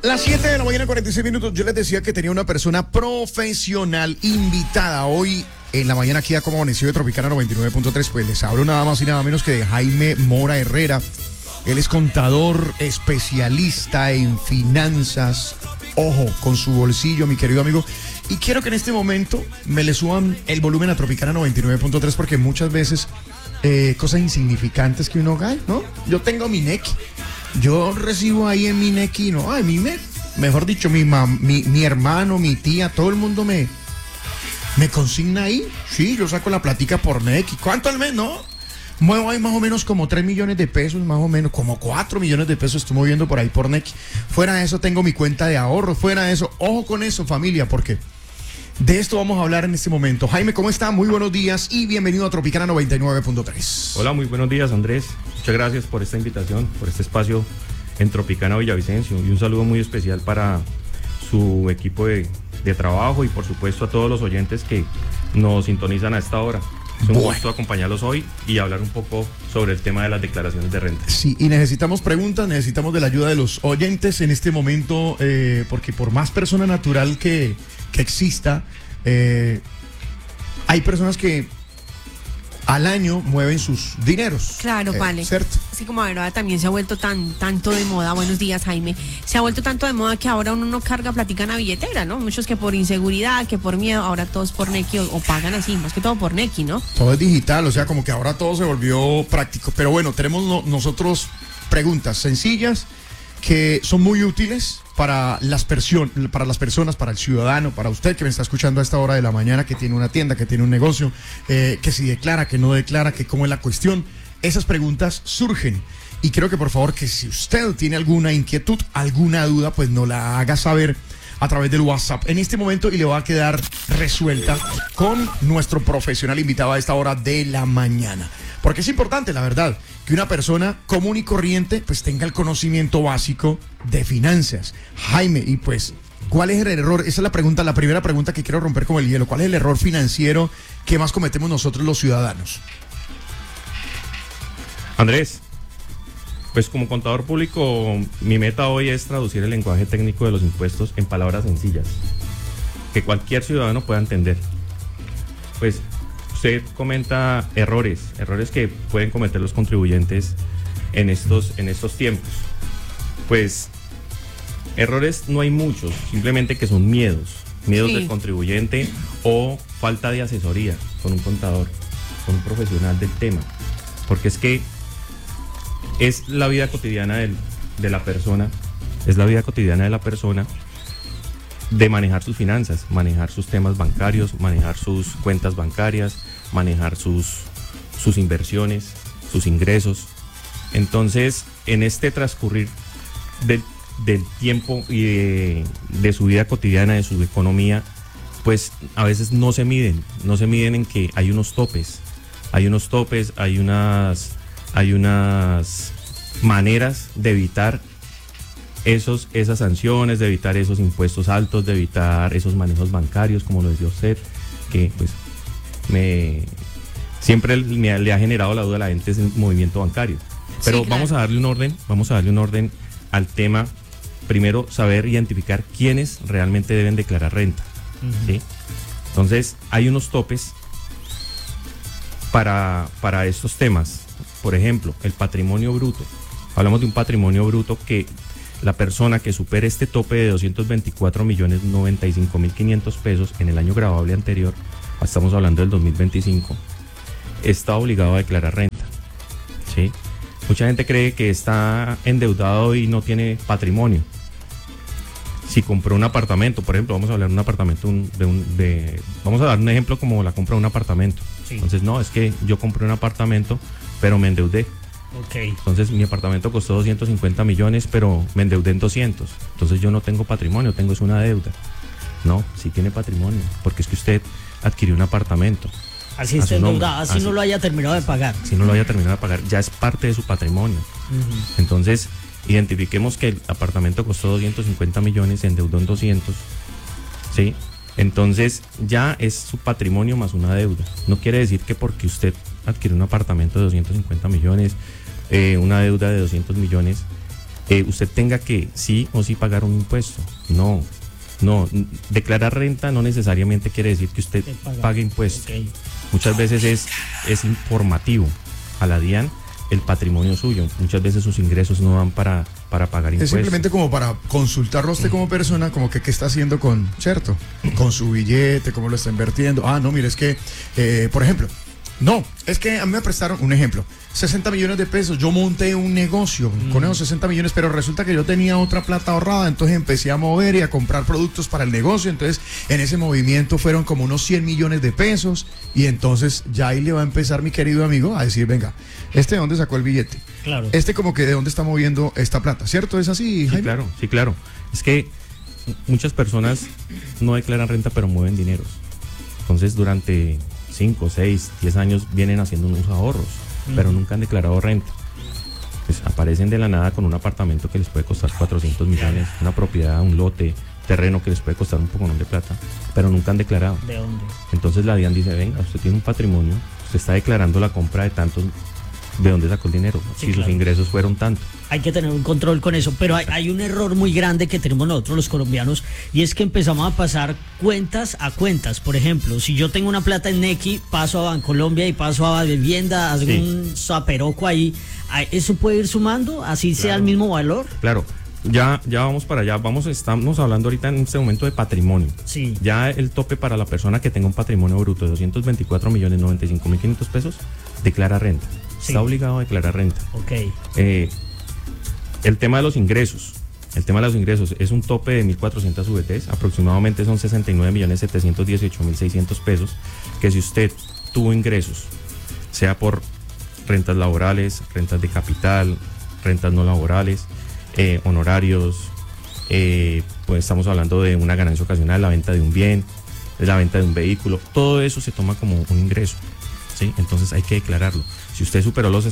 Las 7 de la mañana, 46 minutos. Yo les decía que tenía una persona profesional invitada hoy en la mañana aquí a Como Amaneció de Tropicana 99.3. Pues les hablo nada más y nada menos que de Jaime Mora Herrera. Él es contador, especialista en finanzas. Ojo, con su bolsillo, mi querido amigo. Y quiero que en este momento me le suban el volumen a Tropicana 99.3 porque muchas veces cosas insignificantes que uno gana, ¿no? Yo tengo mi NEC. Yo recibo ahí en mi NEC, ¿no? Ay, mejor dicho, mi hermano, mi tía, todo el mundo me consigna ahí. Sí, yo saco la platica por NEC. ¿Cuánto al mes, no? Muevo ahí más o menos como 3 millones de pesos, más o menos, como 4 millones de pesos estoy moviendo por ahí por NEC. Fuera de eso tengo mi cuenta de ahorro, fuera de eso, ojo con eso, familia, porque de esto vamos a hablar en este momento. Jaime, ¿cómo está? Muy buenos días y bienvenido a Tropicana 99.3. Hola, muy buenos días, Andrés. Muchas gracias por esta invitación, por este espacio en Tropicana Villavicencio, y un saludo muy especial para su equipo de trabajo y por supuesto a todos los oyentes que nos sintonizan a esta hora. Es un gusto acompañarlos hoy y hablar un poco sobre el tema de las declaraciones de renta. Sí, y necesitamos preguntas, necesitamos de la ayuda de los oyentes en este momento, porque por más persona natural que exista, hay personas que al año mueven sus dineros. Claro, vale. ¿Cierto? Así como ahora también se ha vuelto tanto de moda. Buenos días, Jaime. Se ha vuelto tanto de moda que ahora uno no carga platica en la billetera, ¿no? Muchos que por inseguridad, que por miedo, ahora todos por Nequi o pagan así, más que todo por Nequi, ¿no? Todo es digital, o sea, como que ahora todo se volvió práctico. Pero bueno, tenemos nosotros preguntas sencillas que son muy útiles para las personas, para el ciudadano, para usted que me está escuchando a esta hora de la mañana, que tiene una tienda, que tiene un negocio, que si declara, que no declara, que cómo es la cuestión. Esas preguntas surgen y creo que por favor que si usted tiene alguna inquietud, alguna duda, pues nos la haga saber a través del WhatsApp en este momento y le va a quedar resuelta con nuestro profesional invitado a esta hora de la mañana. Porque es importante, la verdad, que una persona común y corriente pues tenga el conocimiento básico de finanzas. Jaime, y pues, ¿cuál es el error? Esa es la primera pregunta que quiero romper con el hielo. ¿Cuál es el error financiero que más cometemos nosotros los ciudadanos? Andrés, pues como contador público, mi meta hoy es traducir el lenguaje técnico de los impuestos en palabras sencillas, que cualquier ciudadano pueda entender. Pues usted comenta errores que pueden cometer los contribuyentes en estos tiempos. Pues errores no hay muchos, simplemente que son miedos sí, del contribuyente o falta de asesoría con un contador, con un profesional del tema, porque es que es la vida cotidiana de la persona, de manejar sus finanzas, manejar sus temas bancarios, manejar sus cuentas bancarias, manejar sus inversiones, sus ingresos. Entonces, en este transcurrir del tiempo y de su vida cotidiana, de su economía, pues a veces no se miden en que hay unos topes, hay unas maneras de evitar esas sanciones, de evitar esos impuestos altos, de evitar esos manejos bancarios, como lo decía usted, que pues siempre le ha generado la duda a la gente ese movimiento bancario. Pero sí, claro, vamos a darle un orden al tema. Primero, saber identificar quiénes realmente deben declarar renta. Uh-huh. ¿Sí? Entonces, hay unos topes para estos temas. Por ejemplo, el patrimonio bruto. Hablamos de un patrimonio bruto que la persona que supere este tope de 224.095.500 pesos en el año gravable anterior, estamos hablando del 2025, está obligado a declarar renta. ¿Sí? Mucha gente cree que está endeudado y no tiene patrimonio. Si compró un apartamento, por ejemplo, vamos a hablar de un apartamento, vamos a dar un ejemplo como la compra de un apartamento. Sí. Entonces, no, es que yo compré un apartamento, pero me endeudé. Okay. Entonces mi apartamento costó 250 millones, pero me endeudé en 200. Entonces yo no tengo patrimonio, tengo es una deuda. No, sí tiene patrimonio, porque es que usted adquirió un apartamento. Así está endeudado, así no lo haya terminado de pagar. Si no lo haya terminado de pagar, ya es parte de su patrimonio. Uh-huh. Entonces, identifiquemos que el apartamento costó 250 millones, se endeudó en 200. ¿Sí? Entonces ya es su patrimonio más una deuda. No quiere decir que porque usted adquirió un apartamento de 250 millones, una deuda de 200 millones, usted tenga que sí o sí pagar un impuesto. No, declarar renta no necesariamente quiere decir que usted pague impuestos. Okay. Muchas veces es informativo a la DIAN el patrimonio suyo. Muchas veces sus ingresos no van para pagar impuestos. Es simplemente como para consultarlo a usted como persona, como que qué está haciendo ¿cierto? Con su billete, cómo lo está invirtiendo. No, mire, es que, por ejemplo, es que a mí me prestaron un ejemplo, 60 millones de pesos, yo monté un negocio con esos 60 millones, pero resulta que yo tenía otra plata ahorrada, entonces empecé a mover y a comprar productos para el negocio, entonces en ese movimiento fueron como unos 100 millones de pesos, y entonces ya ahí le va a empezar mi querido amigo a decir, venga, ¿de dónde sacó el billete? Claro. Como que de dónde está moviendo esta plata, ¿cierto? ¿Es así, Jaime? Sí, claro. Es que muchas personas no declaran renta, pero mueven dineros. Entonces, durante 5, 6, 10 años vienen haciendo unos ahorros, pero nunca han declarado renta. Pues aparecen de la nada con un apartamento que les puede costar 400 millones, una propiedad, un lote, terreno que les puede costar un poco de plata, pero nunca han declarado. ¿De dónde? Entonces la DIAN dice, venga, usted tiene un patrimonio, usted está declarando la compra de tantos, ¿de dónde sacó el dinero? Sí, si claro. sus ingresos fueron tanto. Hay que tener un control con eso, pero hay un error muy grande que tenemos nosotros los colombianos, y es que empezamos a pasar cuentas a cuentas. Por ejemplo, si yo tengo una plata en Nequi, paso a Bancolombia y paso a Vivienda, hago un zaperoco ahí, ¿eso puede ir sumando, así sea el mismo valor? Claro, ya vamos para allá, estamos hablando ahorita en este momento de patrimonio. Sí. Ya el tope para la persona que tenga un patrimonio bruto de 224.095.500 pesos, declara renta. Sí. Está obligado a declarar renta. Ok. El tema de los ingresos. Es un tope de 1.400 VTs, aproximadamente son 69.718.600 pesos, que si usted tuvo ingresos, sea por rentas laborales, rentas de capital, rentas no laborales, honorarios, pues estamos hablando de una ganancia ocasional, la venta de un bien, la venta de un vehículo, todo eso se toma como un ingreso, ¿sí? Entonces hay que declararlo. Si usted superó los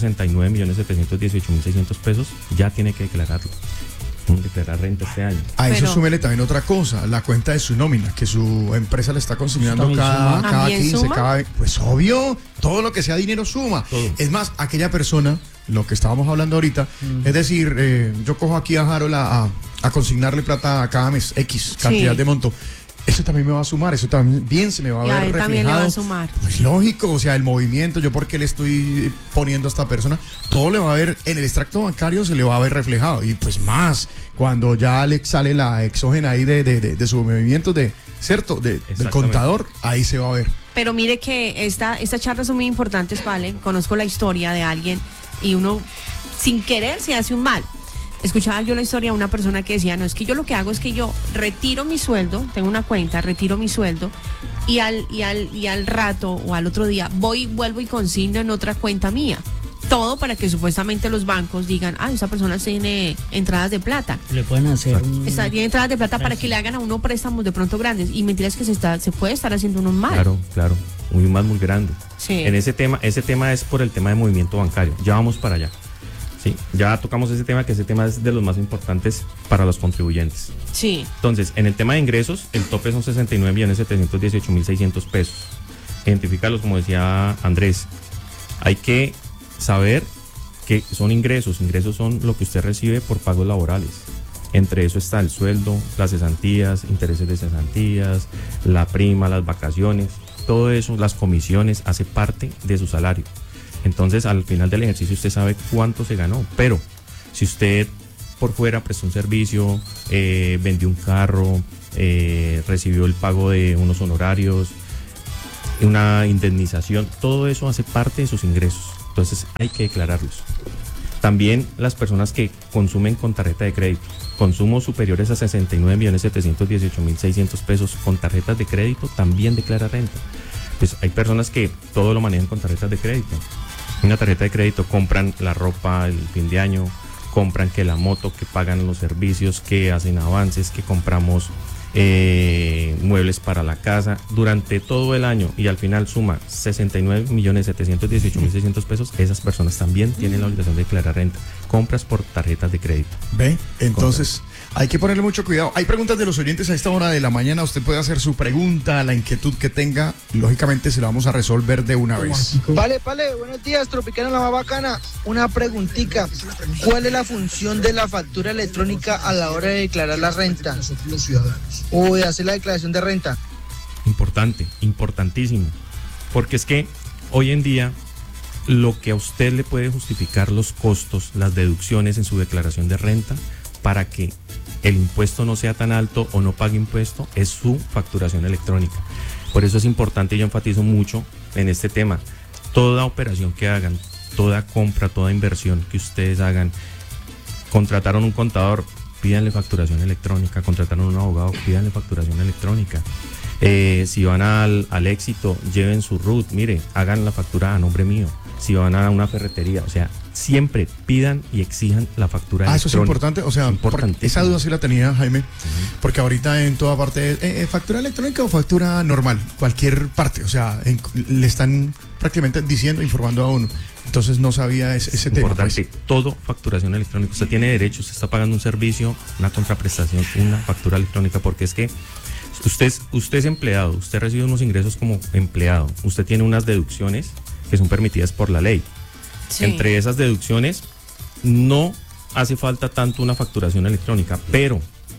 69.718.600 pesos, ya tiene que declararlo. Declarar renta este año. A eso súmele también otra cosa, la cuenta de su nómina, que su empresa le está consignando cada 15, pues obvio, todo lo que sea dinero suma. Todo. Es más, aquella persona, lo que estábamos hablando ahorita, es decir, yo cojo aquí a Harold a consignarle plata a cada mes, X cantidad de monto. Eso también me va a sumar, eso también se me va a ver reflejado. También le va a sumar. Pues lógico, o sea, el movimiento, yo por qué le estoy poniendo a esta persona, todo le va a ver, en el extracto bancario se le va a ver reflejado. Y pues más, cuando ya le sale la exógena ahí de su movimiento, ¿cierto? Del contador, ahí se va a ver. Pero mire que estas charlas son muy importantes, ¿vale? Conozco la historia de alguien y uno, sin querer, se hace un mal. Escuchaba yo la historia de una persona que decía, no, es que yo lo que hago es que yo retiro mi sueldo, tengo una cuenta, retiro mi sueldo y al rato o al otro día vuelvo y consigno en otra cuenta mía. Todo para que supuestamente los bancos digan, esa persona tiene entradas de plata. Le pueden hacer tiene entradas de plata para que le hagan a uno préstamos de pronto grandes. Y mentiras que se puede estar haciendo uno mal. Claro, muy grande. Sí. En ese tema es por el tema de movimiento bancario. Ya vamos para allá. Sí, ya tocamos ese tema, que ese tema es de los más importantes para los contribuyentes. Sí. Entonces, en el tema de ingresos, el tope son 69.718.600 pesos. Identifícalos, como decía Andrés. Hay que saber que son ingresos. Ingresos son lo que usted recibe por pagos laborales. Entre eso está el sueldo, las cesantías, intereses de cesantías, la prima, las vacaciones. Todo eso, las comisiones, hace parte de su salario. Entonces, al final del ejercicio usted sabe cuánto se ganó, pero si usted por fuera prestó un servicio, vendió un carro, recibió el pago de unos honorarios, una indemnización, todo eso hace parte de sus ingresos. Entonces, hay que declararlos. También las personas que consumen con tarjeta de crédito, consumos superiores a 69.718.600 pesos con tarjetas de crédito, también declara renta. Pues hay personas que todo lo manejan con tarjetas de crédito. Una tarjeta de crédito compran la ropa el fin de año, compran que la moto, que pagan los servicios, que hacen avances, que compramos muebles para la casa durante todo el año y al final suma 69.718.600 pesos, esas personas también tienen la obligación de declarar renta. Compras por tarjetas de crédito. ¿Ve? Entonces, hay que ponerle mucho cuidado. Hay preguntas de los oyentes a esta hora de la mañana. Usted puede hacer su pregunta, la inquietud que tenga. Lógicamente se la vamos a resolver de una vez. Vale, buenos días, Tropicana la más bacana. Una preguntita. ¿Cuál es la función de la factura electrónica a la hora de declarar la renta? O de hacer la declaración de renta. Importante, importantísimo. Porque es que hoy en día lo que a usted le puede justificar los costos, las deducciones en su declaración de renta para que el impuesto no sea tan alto o no pague impuesto es su facturación electrónica. Por eso es importante, yo enfatizo mucho en este tema, toda operación que hagan, toda compra, toda inversión que ustedes hagan, contrataron un contador, pídanle facturación electrónica, contrataron un abogado, pídanle facturación electrónica. Si van al Éxito, lleven su RUT, mire, hagan la factura a nombre mío. Si van a una ferretería, o sea, siempre pidan y exijan la factura electrónica. Eso es importante, o sea, esa duda sí la tenía, Jaime, porque ahorita en toda parte, factura electrónica o factura normal, cualquier parte, o sea, le están prácticamente diciendo, informando a uno. Entonces no sabía ese tema. Importante, todo facturación electrónica. Usted tiene derecho, usted está pagando un servicio, una contraprestación, una factura electrónica, porque es que usted es empleado, usted recibe unos ingresos como empleado, usted tiene unas deducciones que son permitidas por la ley. Sí. Entre esas deducciones no hace falta tanto una facturación electrónica, pero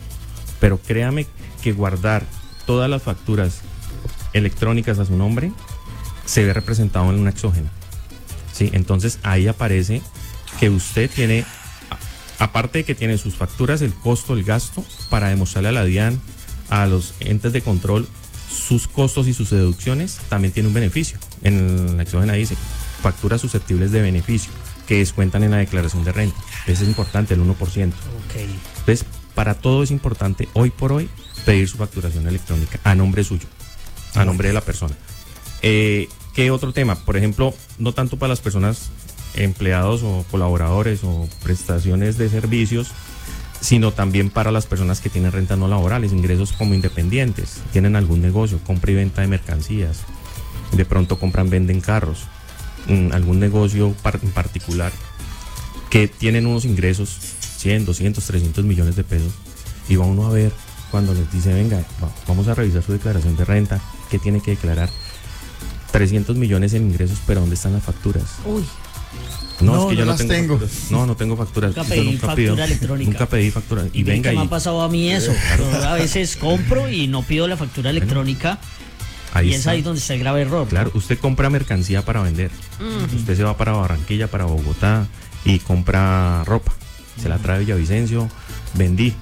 créame que guardar todas las facturas electrónicas a su nombre se ve representado en una exógena. ¿Sí? Entonces ahí aparece que usted tiene, aparte de que tiene sus facturas, el costo, el gasto, para demostrarle a la DIAN, a los entes de control, sus costos y sus deducciones, también tiene un beneficio. En la exógena dice facturas susceptibles de beneficio que descuentan en la declaración de renta. Eso es importante, el 1%. Okay. Entonces, para todo es importante hoy por hoy pedir su facturación electrónica a nombre suyo, a nombre de la persona. ¿Qué otro tema? Por ejemplo, no tanto para las personas empleados o colaboradores o prestaciones de servicios, sino también para las personas que tienen rentas no laborales, ingresos como independientes, tienen algún negocio, compra y venta de mercancías, de pronto compran, venden carros, algún negocio en particular, que tienen unos ingresos 100, 200, 300 millones de pesos, y va uno a ver cuando les dice, venga, vamos a revisar su declaración de renta, ¿qué tiene que declarar? 300 millones en ingresos, pero ¿dónde están las facturas? Uy. No, es que yo no tengo facturas. No tengo facturas. Nunca pedí factura electrónica. Nunca pedí factura. Y venga, ¿qué me ha pasado a mí eso? Yo a veces compro y no pido la factura electrónica. Ahí y es ahí donde está el grave error. Claro, ¿no? Usted compra mercancía para vender. Usted se va para Barranquilla, para Bogotá y compra ropa. Se la trae Villavicencio, vendí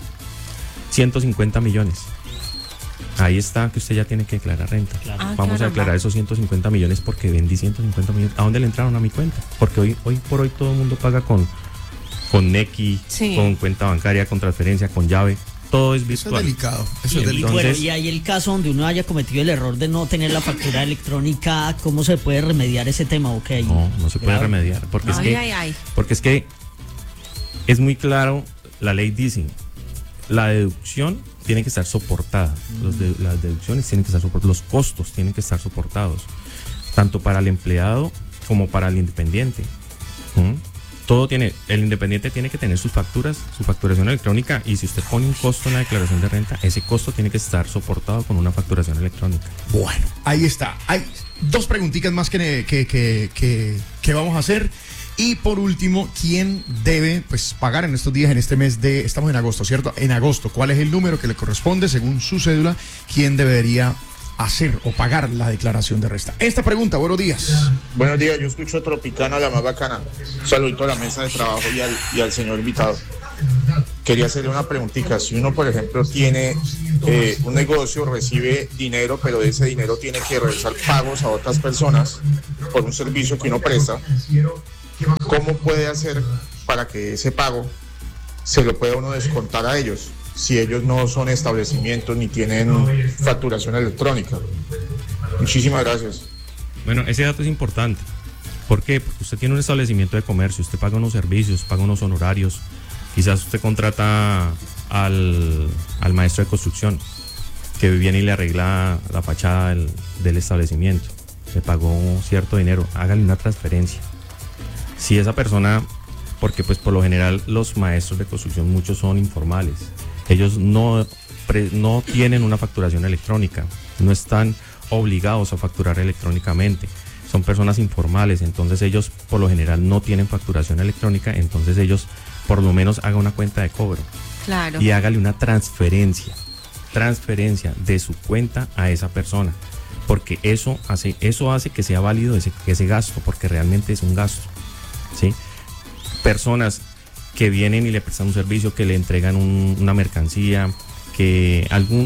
150 millones. Ahí está que usted ya tiene que declarar renta. Claro. Vamos a declarar esos 150 millones porque vendí 150 millones. ¿A dónde le entraron? A mi cuenta. Porque hoy por hoy todo el mundo paga con Nequi, sí, con cuenta bancaria, con transferencia, con llave. Todo es virtual. Eso es delicado. Bueno, y hay el caso donde uno haya cometido el error de no tener la factura electrónica. ¿Cómo se puede remediar ese tema? Okay. No se puede remediar. Porque es que es muy claro, la ley dice, la deducción tiene que estar soportada, las deducciones tienen que estar soportadas, los costos tienen que estar soportados, tanto para el empleado como para el independiente. El independiente tiene que tener sus facturas, su facturación electrónica, y si usted pone un costo en la declaración de renta, ese costo tiene que estar soportado con una facturación electrónica. Bueno, ahí está. Hay dos preguntitas más que vamos a hacer. Y por último, ¿quién debe pagar en estos días, en este mes estamos en agosto, ¿cierto? En agosto, ¿cuál es el número que le corresponde según su cédula? ¿Quién debería hacer o pagar la declaración de renta? Esta pregunta, buenos días. Buenos días, yo escucho Tropicana, la más bacana. Un saludito a la mesa de trabajo y al señor invitado. Quería hacerle una preguntita. Si uno, por ejemplo, tiene un negocio, recibe dinero, pero de ese dinero tiene que realizar pagos a otras personas por un servicio que uno presta, ¿cómo puede hacer para que ese pago se lo pueda uno descontar a ellos si ellos no son establecimientos ni tienen facturación electrónica? Muchísimas gracias. Bueno, ese dato es importante. ¿Por qué? Porque usted tiene un establecimiento de comercio, usted paga unos servicios, paga unos honorarios, quizás usted contrata al maestro de construcción, que viene y le arregla la fachada del establecimiento. Le pagó cierto dinero, hágale una transferencia. Si esa persona, porque pues por lo general los maestros de construcción muchos son informales, ellos no tienen una facturación electrónica, no están obligados a facturar electrónicamente, son personas informales, entonces ellos por lo general no tienen facturación electrónica, entonces ellos por lo menos hagan una cuenta de cobro. Claro. Y hágale una transferencia de su cuenta a esa persona, porque eso hace que sea válido ese gasto, porque realmente es un gasto, ¿sí? Personas que vienen y le prestan un servicio, que le entregan una mercancía, que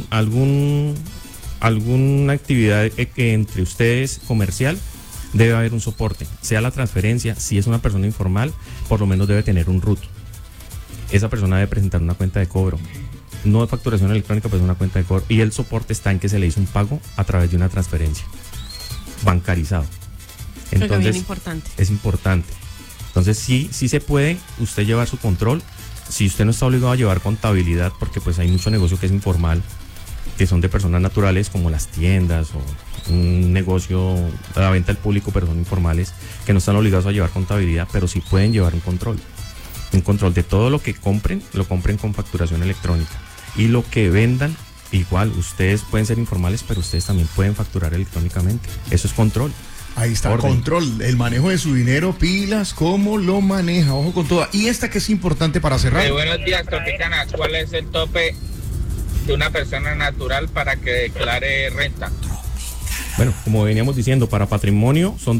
alguna actividad que entre ustedes comercial, debe haber un soporte, sea la transferencia. Si es una persona informal, por lo menos debe tener un RUT. Esa persona debe presentar una cuenta de cobro, no de facturación electrónica, pues una cuenta de cobro, y el soporte está en que se le hizo un pago a través de una transferencia bancarizado. Entonces bien importante. es importante. Entonces sí se puede usted llevar su control, si usted no está obligado a llevar contabilidad, porque pues hay mucho negocio que es informal, que son de personas naturales, como las tiendas o un negocio a la venta al público, pero son informales, que no están obligados a llevar contabilidad, pero sí pueden llevar un control de todo lo que compren, lo compren con facturación electrónica, y lo que vendan, igual, ustedes pueden ser informales, pero ustedes también pueden facturar electrónicamente. Eso es control. Ahí está, Orden. control, el manejo de su dinero, pilas, cómo lo maneja, ojo con toda. Y esta que es importante para cerrar. Buenos días, Tropicana. ¿Cuál es el tope de una persona natural para que declare renta? Bueno, como veníamos diciendo, para patrimonio son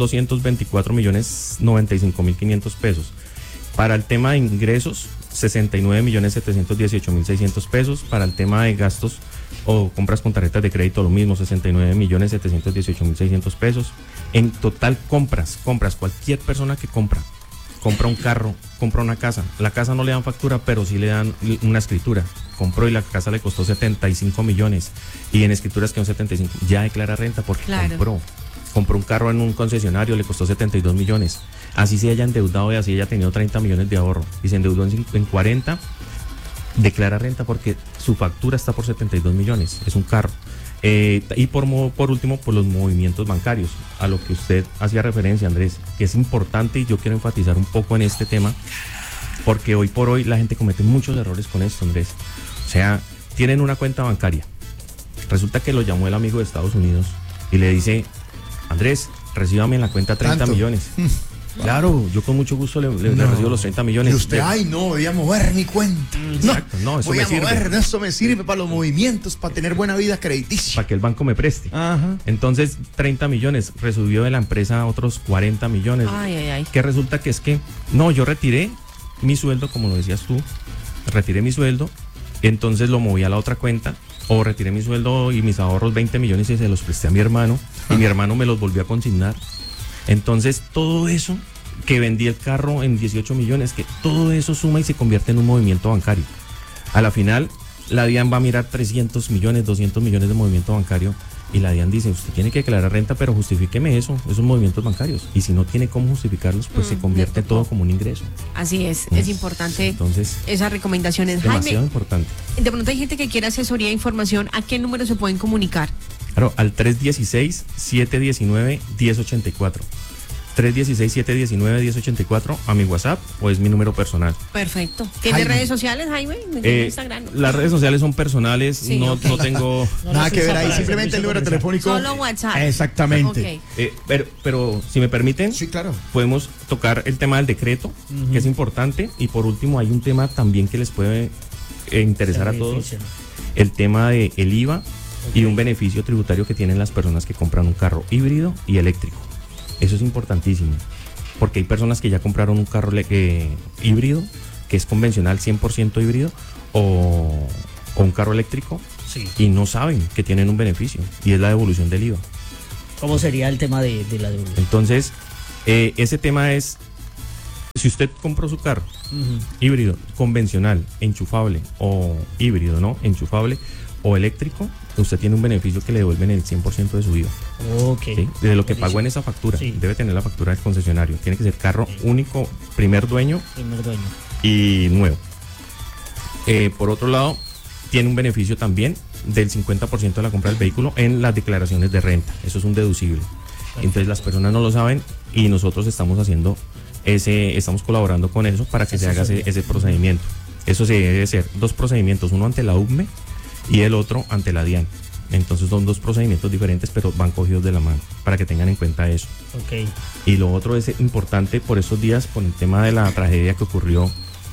224.095.500 pesos. Para el tema de ingresos, 69.718.600 pesos. Para el tema de gastos o compras con tarjetas de crédito, lo mismo, 69.718.600 pesos. En total compras, cualquier persona que compra un carro, compra una casa. La casa no le dan factura, pero sí le dan una escritura. Compró y la casa le costó 75 millones. Y en escrituras que son 75, ya declara renta porque compró un carro en un concesionario, le costó 72 millones. Así se haya endeudado y así haya tenido 30 millones de ahorro y se endeudó en 40, declara renta porque su factura está por 72 millones, es un carro. Y por último, por los movimientos bancarios, a lo que usted hacía referencia, Andrés, que es importante, y yo quiero enfatizar un poco en este tema, porque hoy por hoy la gente comete muchos errores con esto, Andrés. O sea, tienen una cuenta bancaria, resulta que lo llamó el amigo de Estados Unidos y le dice: Andrés, recíbame en la cuenta 30 ¿Tanto? millones. Claro, yo con mucho gusto le recibo los 30 millones. Y usted, no, voy a mover mi cuenta. Exacto, no, eso voy me a sirve. mover, eso me sirve para los movimientos, para tener buena vida crediticia. Para que el banco me preste. Ajá. Entonces, 30 millones, recibió de la empresa otros 40 millones. Ay. Que resulta que es que, no, yo retiré mi sueldo, como lo decías tú, retiré mi sueldo, entonces lo moví a la otra cuenta, o retiré mi sueldo y mis ahorros 20 millones y se los presté a mi hermano, y mi hermano me los volvió a consignar. Entonces, todo eso, que vendí el carro en 18 millones, que todo eso suma y se convierte en un movimiento bancario. A la final, la DIAN va a mirar 300 millones, 200 millones de movimiento bancario, y la DIAN dice: usted tiene que declarar renta, pero justifíqueme esos movimientos bancarios. Y si no tiene cómo justificarlos, pues se convierte todo como un ingreso. Así es importante. Entonces, esas recomendaciones. demasiado Jaime, importante. de pronto hay gente que quiere asesoría e información. ¿A qué número se pueden comunicar? Claro, al 316-719-1084. 316-719-1084 a mi WhatsApp, o es mi número personal. Perfecto. ¿Tiene Jaime. redes sociales, Jaime? ¿Tiene Instagram? Las redes sociales son personales, Sí, no, ok. no tengo... Nada que ver ahí, Para simplemente el número telefónico. Solo WhatsApp. Exactamente. Ok. pero si me permiten, Sí, claro. podemos tocar el tema del decreto, que es importante, y por último hay un tema también que les puede interesar a todos, el tema de el IVA y un beneficio tributario que tienen las personas que compran un carro híbrido y eléctrico. Eso es importantísimo, porque hay personas que ya compraron un carro híbrido, que es convencional 100% híbrido, o un carro eléctrico, Sí. y no saben que tienen un beneficio, y es la devolución del IVA. ¿Cómo sería el tema de la devolución? Entonces, ese tema es, si usted compró su carro híbrido, convencional, enchufable, o híbrido, ¿no? Enchufable o eléctrico, usted tiene un beneficio que le devuelven el 100% de su IVA. Ok. ¿Sí? De lo que pagó en esa factura. Sí. Debe tener la factura del concesionario. Tiene que ser carro único, primer dueño Primer dueño. y nuevo. Por otro lado, tiene un beneficio también del 50% de la compra del vehículo en las declaraciones de renta. Eso es un deducible. Entonces las personas no lo saben y nosotros estamos estamos colaborando con eso para que se haga ese procedimiento. Eso se debe hacer 2 procedimientos, uno ante la UCME y el otro ante la DIAN. Entonces son 2 procedimientos diferentes, pero van cogidos de la mano, para que tengan en cuenta eso. Ok. Y lo otro es importante por estos días, por el tema de la tragedia que ocurrió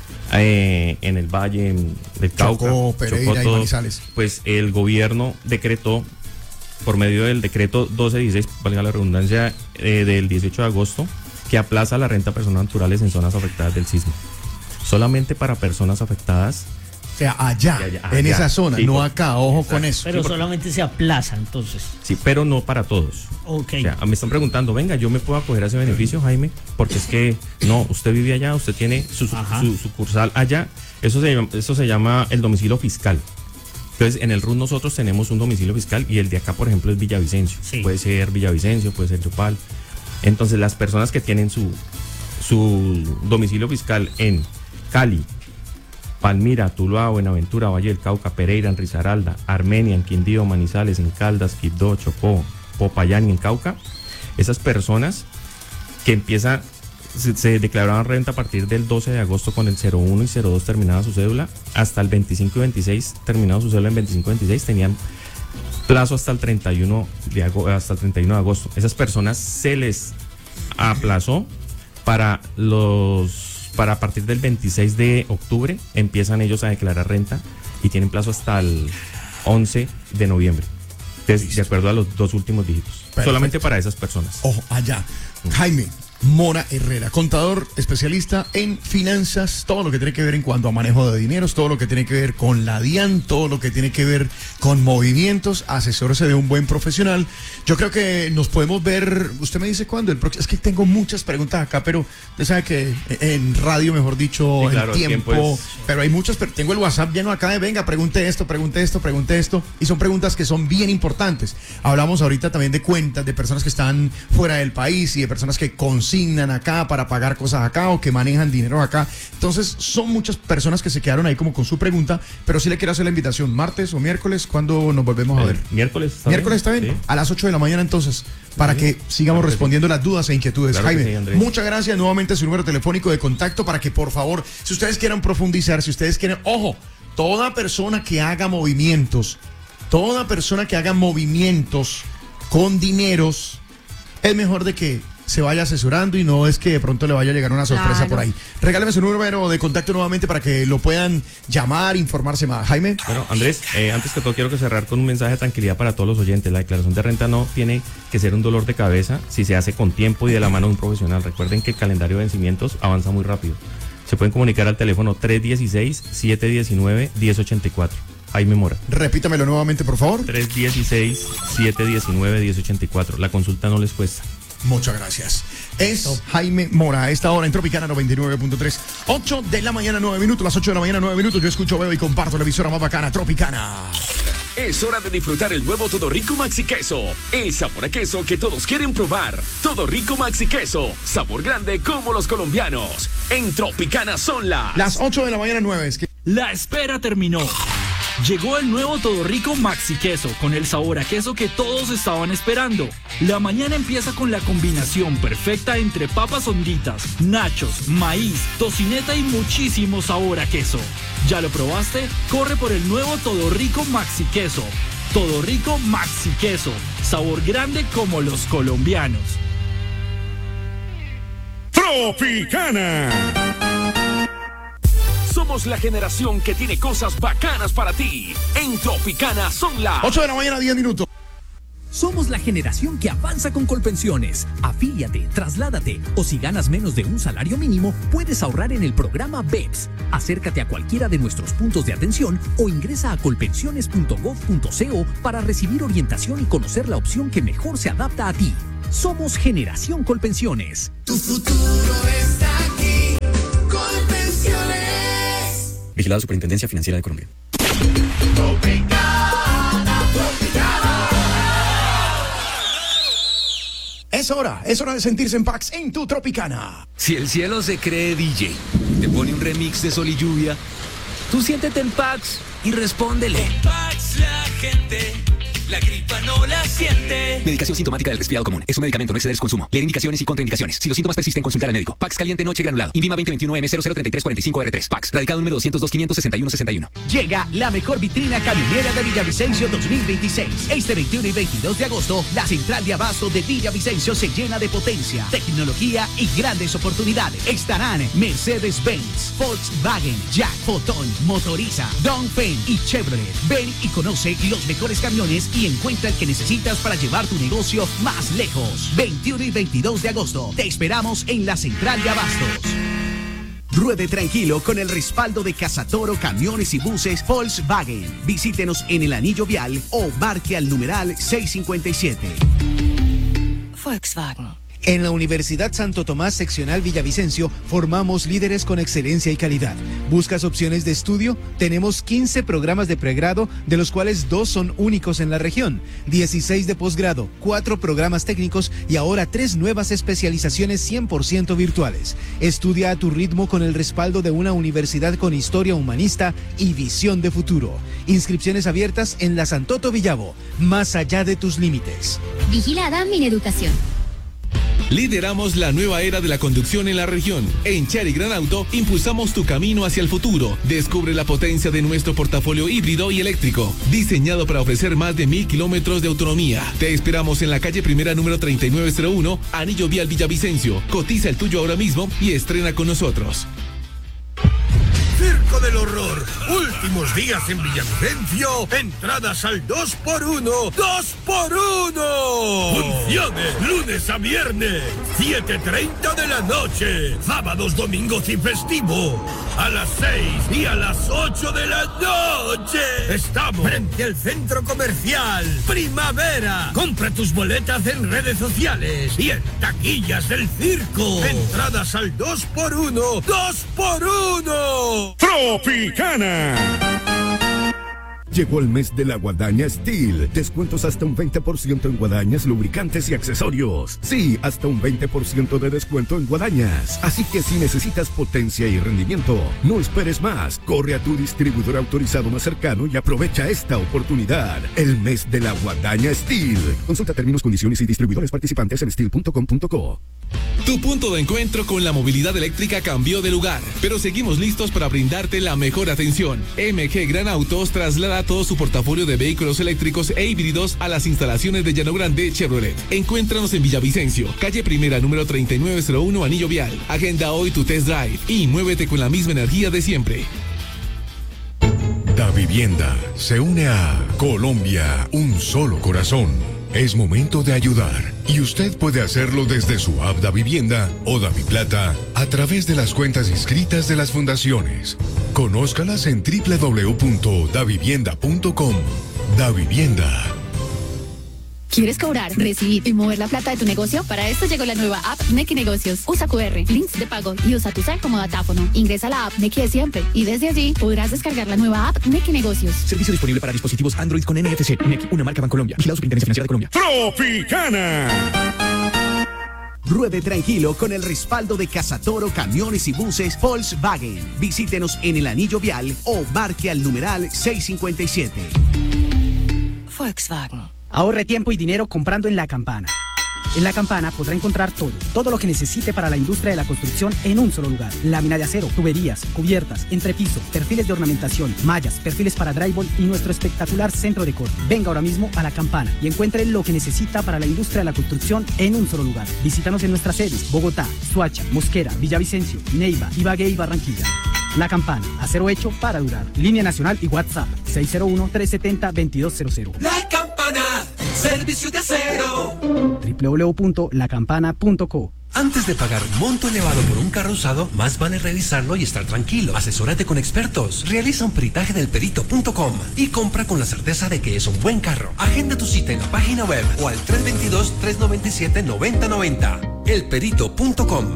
en el Valle del Cauca, Chocó, Pereira y Manizales. Pues el gobierno decretó, por medio del decreto 1216, valga la redundancia, del 18 de agosto, que aplaza la renta a personas naturales en zonas afectadas del sismo. Solamente para personas afectadas. O sea, allá, en esa zona, sí, no acá, ojo exacto. con eso. Pero solamente se aplaza, entonces. Sí, pero no para todos. Ok. O sea, me están preguntando, venga, yo me puedo acoger a ese beneficio, Jaime, porque es que no, usted vive allá, usted tiene su sucursal allá. Eso se llama el domicilio fiscal. Entonces, en el RUT nosotros tenemos un domicilio fiscal y el de acá, por ejemplo, es Villavicencio. Sí. Puede ser Villavicencio, puede ser Yopal. Entonces, las personas que tienen su domicilio fiscal en Cali, Palmira, Tuluá, Buenaventura, Valle del Cauca, Pereira, en Risaralda, Armenia, en Quindío, Manizales, en Caldas, Quibdó, Chocó, Popayán y en Cauca, esas personas que se declaraban renta a partir del 12 de agosto con el 01 y 02 terminada su cédula, hasta el 25 y 26, terminado su cédula en 25 y 26, tenían plazo hasta el 31 de agosto. Esas personas se les aplazó para a partir del 26 de octubre empiezan ellos a declarar renta y tienen plazo hasta el 11 de noviembre. Entonces, de acuerdo a los 2 últimos dígitos. Perfecto. Solamente para esas personas. Ojo, allá. Jaime Mora Herrera, contador especialista en finanzas, todo lo que tiene que ver en cuanto a manejo de dineros, todo lo que tiene que ver con la DIAN, todo lo que tiene que ver con movimientos, asesórese de un buen profesional. Yo creo que nos podemos ver, usted me dice cuándo, es que tengo muchas preguntas acá, pero usted sabe que en radio, mejor dicho, sí, claro, el tiempo, es... pero hay muchas, pero tengo el WhatsApp lleno acá de venga, pregunte esto, y son preguntas que son bien importantes. Hablamos ahorita también de cuentas, de personas que están fuera del país y de personas que consignan acá para pagar cosas acá o que manejan dinero acá. Entonces son muchas personas que se quedaron ahí como con su pregunta, pero sí le quiero hacer la invitación, martes o miércoles, ¿cuándo nos volvemos a ver? Miércoles está bien. Sí. A las 8 de la mañana entonces, para que sigamos respondiendo las dudas e inquietudes. Claro Jaime, sí, Andrés. muchas gracias. Nuevamente su número telefónico de contacto para que por favor, si ustedes quieren profundizar, si ustedes quieren, ojo, toda persona que haga movimientos con dineros, es mejor de que se vaya asesorando y no es que de pronto le vaya a llegar una sorpresa Claro. por ahí. Regálame su número de contacto nuevamente para que lo puedan llamar, informarse más. Jaime. Bueno, Andrés, antes que todo quiero cerrar con un mensaje de tranquilidad para todos los oyentes. La declaración de renta no tiene que ser un dolor de cabeza si se hace con tiempo y de la mano de un profesional. Recuerden que el calendario de vencimientos avanza muy rápido. Se pueden comunicar al teléfono 316-719-1084. Jaime Mora. Repítamelo nuevamente, por favor. 316-719-1084. La consulta no les cuesta. Muchas gracias. Es Jaime Mora a esta hora en Tropicana 99.3. 8 de la mañana, 9 minutos. Las 8 de la mañana, 9 minutos. Yo escucho, veo y comparto la emisora más bacana, Tropicana. Es hora de disfrutar el nuevo Todo Rico Maxi Queso. El sabor a queso que todos quieren probar. Todo Rico Maxi Queso. Sabor grande como los colombianos. En Tropicana son las 8 de la mañana, 9. Es que... La espera terminó. Llegó el nuevo Todo Rico Maxi Queso con el sabor a queso que todos estaban esperando. La mañana empieza con la combinación perfecta entre papas honditas, nachos, maíz, tocineta y muchísimo sabor a queso. ¿Ya lo probaste? Corre por el nuevo Todo Rico Maxi Queso. Todo Rico Maxi Queso. Sabor grande como los colombianos. Tropicana. Somos la generación que tiene cosas bacanas para ti. En Tropicana son las 8 de la mañana, 10 minutos. Somos la generación que avanza con Colpensiones. Afíliate, trasládate o si ganas menos de un salario mínimo, puedes ahorrar en el programa BEPS. Acércate a cualquiera de nuestros puntos de atención o ingresa a colpensiones.gov.co para recibir orientación y conocer la opción que mejor se adapta a ti. Somos Generación Colpensiones. Tu futuro está aquí. Colpensiones. Vigilado Superintendencia Financiera de Colombia. Es hora de sentirse en paz en tu Tropicana. Si el cielo se cree DJ, te pone un remix de Sol y Lluvia, Tú siéntete en Pax y respóndele. Con Pax la gente, la gripa no la siente. Medicación sintomática del resfriado común. Es un medicamento, no exceder su consumo. Leer indicaciones y contraindicaciones. Si los síntomas persisten, consultar al médico. Pax caliente noche granulado. Invima 2021M003345R3. Pax. Radicado número 202-561-61. Llega la mejor vitrina camionera de Villavicencio 2026. Este 21 y 22 de agosto, la central de abasto de Villavicencio se llena de potencia, tecnología y grandes oportunidades. Estarán Mercedes-Benz, Volkswagen, Jack, Fotón, Motoriza, Dongfeng y Chevrolet. Ven y conoce los mejores camiones y encuentra el que necesitas para llevar tu negocio más lejos. 21 y 22 de agosto. Te esperamos en la central de abastos. Ruede tranquilo con el respaldo de Cazatoro Camiones y Buses Volkswagen. Visítenos en el anillo vial o marque al numeral 657. Volkswagen. En la Universidad Santo Tomás Seccional Villavicencio formamos líderes con excelencia y calidad. ¿Buscas opciones de estudio? Tenemos 15 programas de pregrado, de los cuales 2 son únicos en la región, 16 de posgrado, 4 programas técnicos y ahora 3 nuevas especializaciones 100% virtuales. Estudia a tu ritmo con el respaldo de una universidad con historia humanista y visión de futuro. Inscripciones abiertas en la Santoto Villavo, más allá de tus límites. Vigilada Mineducación. Lideramos la nueva era de la conducción en la región. En Chari Gran Auto impulsamos tu camino hacia el futuro. Descubre la potencia de nuestro portafolio híbrido y eléctrico, diseñado para ofrecer más de 1000 kilómetros de autonomía. Te esperamos en la calle Primera número 3901, Anillo Vial Villavicencio. Cotiza el tuyo ahora mismo y estrena con nosotros. Circo del Horror. Últimos días en Villavicencio. Entradas al 2x1. ¡2x1! Funciones lunes a viernes. 7:30 de la noche. Sábados, domingos y festivo. A las 6 y a las 8 de la noche. Estamos frente al centro comercial Primavera. Compra tus boletas en redes sociales y en taquillas del circo. Entradas al 2x1. ¡2x1! Tropicana. Llegó el mes de la Guadaña Steel. Descuentos hasta un 20% en guadañas, lubricantes y accesorios. Sí, hasta un 20% de descuento en guadañas. Así que si necesitas potencia y rendimiento, no esperes más. Corre a tu distribuidor autorizado más cercano y aprovecha esta oportunidad. El mes de la Guadaña Steel. Consulta términos, condiciones y distribuidores participantes en steel.com.co. Tu punto de encuentro con la movilidad eléctrica cambió de lugar, pero seguimos listos para brindarte la mejor atención. MG Gran Autos traslada todo su portafolio de vehículos eléctricos e híbridos a las instalaciones de Llano Grande Chevrolet. Encuéntranos en Villavicencio, calle Primera número 3901, Anillo Vial. Agenda hoy tu test drive y muévete con la misma energía de siempre. Da Vivienda se une a Colombia, un solo corazón. Es momento de ayudar y usted puede hacerlo desde su app Da Vivienda o Da Mi Plata a través de las cuentas inscritas de las fundaciones. Conózcalas en www.davivienda.com. Da Vivienda. ¿Quieres cobrar, recibir y mover la plata de tu negocio? Para esto llegó la nueva app Nequi Negocios. Usa QR, links de pago y usa tu cel como datáfono. Ingresa a la app Nequi de siempre y desde allí podrás descargar la nueva app Nequi Negocios. Servicio disponible para dispositivos Android con NFC. Nequi, una marca Bancolombia. Vigilado Superintendencia Financiera de Colombia. Tropicana. Ruede tranquilo con el respaldo de Cazatoro Camiones y Buses Volkswagen. Visítenos en el anillo vial o marque al numeral 657. Volkswagen. Ahorre tiempo y dinero comprando en La Campana. En La Campana podrá encontrar todo lo que necesite para la industria de la construcción en un solo lugar. Lámina de acero, tuberías, cubiertas, entrepiso, perfiles de ornamentación, mallas, perfiles para drywall y nuestro espectacular centro de corte. Venga ahora mismo a La Campana y encuentre lo que necesita para la industria de la construcción en un solo lugar. Visítanos en nuestras sedes: Bogotá, Soacha, Mosquera, Villavicencio, Neiva, Ibagué y Barranquilla. La Campana, acero hecho para durar. Línea nacional y WhatsApp 601-370-2200. La Campana, servicio de acero. www.lacampana.co. Antes de pagar un monto elevado por un carro usado, más vale revisarlo y estar tranquilo. Asesórate con expertos. Realiza un peritaje del perito.com y compra con la certeza de que es un buen carro. Agenda tu cita en la página web o al 322-397-9090. Elperito.com.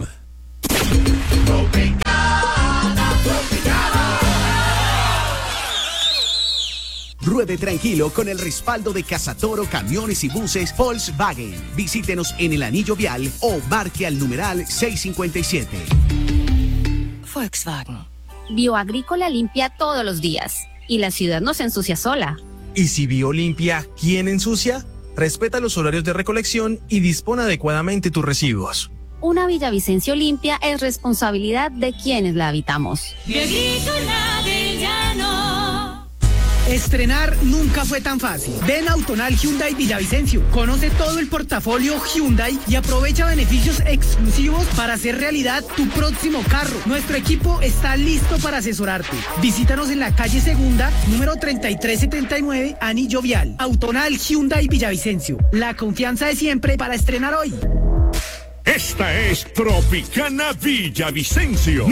Ruede tranquilo con el respaldo de Cazatoro Camiones y Buses Volkswagen. Visítenos en el anillo vial o marque al numeral 657. Volkswagen. Bioagrícola limpia todos los días y la ciudad no se ensucia sola. Y si Biolimpia, ¿quién ensucia? Respeta los horarios de recolección y dispone adecuadamente tus residuos. Una Villavicencio limpia es responsabilidad de quienes la habitamos. Bioagrícola del Llano. Estrenar nunca fue tan fácil. Ven a Autonal Hyundai Villavicencio. Conoce todo el portafolio Hyundai y aprovecha beneficios exclusivos para hacer realidad tu próximo carro. Nuestro equipo está listo para asesorarte. Visítanos en la calle Segunda, número 3379, Anillo Vial. Autonal Hyundai Villavicencio. La confianza de siempre para estrenar hoy. Esta es Tropicana Villavicencio,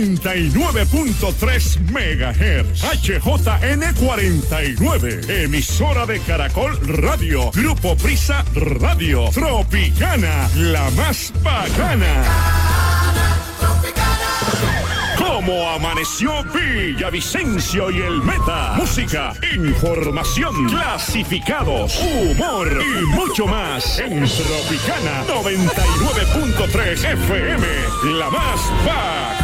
99.3 MHz, HJN49, emisora de Caracol Radio, Grupo Prisa Radio, Tropicana, la más bacana. ¿Cómo amaneció Villavicencio y el Meta? Música, información, clasificados, humor y mucho más en Tropicana 99.3 FM, la más bacana.